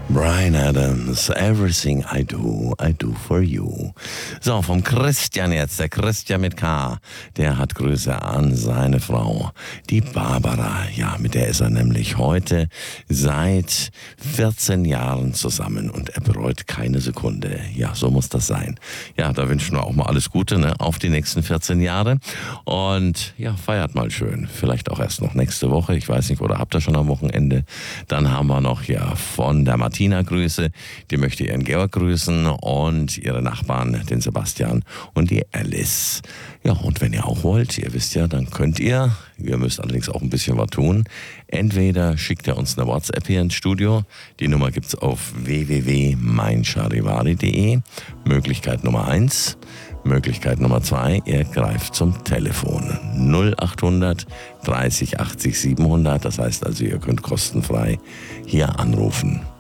Bryan Adams, Everything I do for you. So, vom Christian jetzt, der Christian mit K, der hat Grüße an seine Frau, die Barbara. Ja, mit der ist er nämlich heute seit 14 Jahren zusammen und er bereut keine Sekunde. Ja, so muss das sein. Ja, da wünschen wir auch mal alles Gute, ne, auf die nächsten 14 Jahre. Und ja, feiert mal schön. Vielleicht auch erst noch nächste Woche, ich weiß nicht, oder habt ihr schon am Wochenende. Dann haben wir noch ja von der Martina Grüße, die möchte ihren Georg grüßen und ihre Nachbarn, den Sebastian und die Alice. Ja, und wenn ihr auch wollt, ihr wisst ja, dann könnt ihr müsst allerdings auch ein bisschen was tun. Entweder schickt ihr uns eine WhatsApp hier ins Studio, die Nummer gibt's auf www.meincharivari.de, Möglichkeit Nummer 1. Möglichkeit Nummer 2, ihr greift zum Telefon 0800 30 80 700, das heißt also, ihr könnt kostenfrei hier anrufen.